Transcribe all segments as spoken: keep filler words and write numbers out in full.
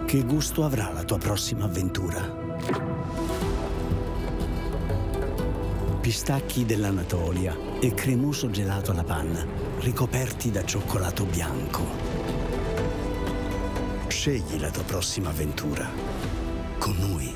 Che gusto avrà la tua prossima avventura? Pistacchi dell'Anatolia e cremoso gelato alla panna, ricoperti da cioccolato bianco. Scegli la tua prossima avventura con noi.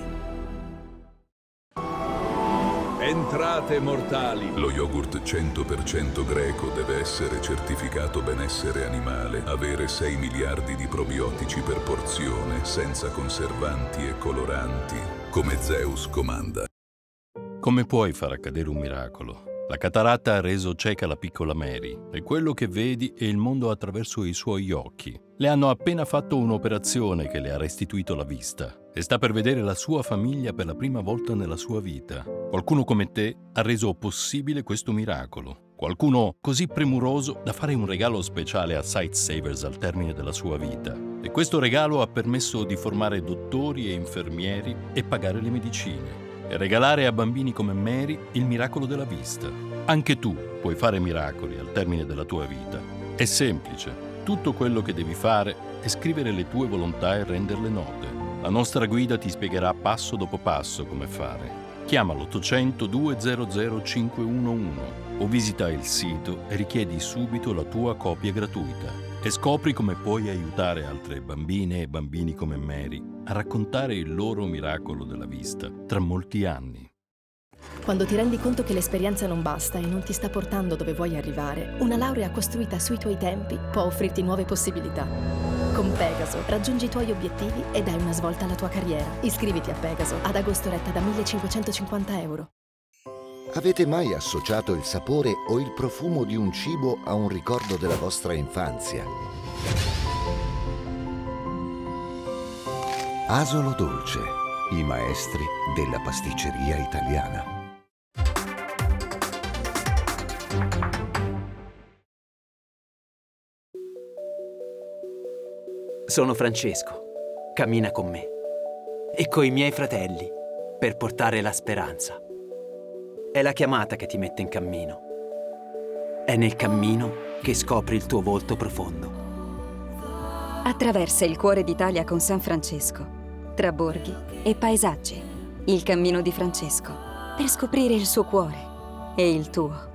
Entrate mortali. Lo yogurt cento per cento greco deve essere certificato benessere animale, avere sei miliardi di probiotici per porzione, senza conservanti e coloranti, come Zeus comanda. Come puoi far accadere un miracolo? La cataratta ha reso cieca la piccola Mary e quello che vedi è il mondo attraverso i suoi occhi. Le hanno appena fatto un'operazione che le ha restituito la vista e sta per vedere la sua famiglia per la prima volta nella sua vita. Qualcuno come te ha reso possibile questo miracolo. Qualcuno così premuroso da fare un regalo speciale a Sight Savers al termine della sua vita. E questo regalo ha permesso di formare dottori e infermieri e pagare le medicine. E regalare a bambini come Mary il miracolo della vista. Anche tu puoi fare miracoli al termine della tua vita. È semplice. Tutto quello che devi fare è scrivere le tue volontà e renderle note. La nostra guida ti spiegherà passo dopo passo come fare. Chiama l'ottocento duecento cinquecentouno o visita il sito e richiedi subito la tua copia gratuita. E scopri come puoi aiutare altre bambine e bambini come Mary a raccontare il loro miracolo della vista tra molti anni. Quando ti rendi conto che l'esperienza non basta e non ti sta portando dove vuoi arrivare, una laurea costruita sui tuoi tempi può offrirti nuove possibilità. Con Pegaso raggiungi i tuoi obiettivi e dai una svolta alla tua carriera. Iscriviti a Pegaso ad agosto retta da millecinquecentocinquanta euro. Avete mai associato il sapore o il profumo di un cibo a un ricordo della vostra infanzia? Asolo Dolce, i maestri della pasticceria italiana. Sono Francesco, cammina con me e coi miei fratelli per portare la speranza. È la chiamata che ti mette in cammino. È nel cammino che scopri il tuo volto profondo. Attraversa il cuore d'Italia con San Francesco, tra borghi e paesaggi. Il cammino di Francesco, per scoprire il suo cuore e il tuo.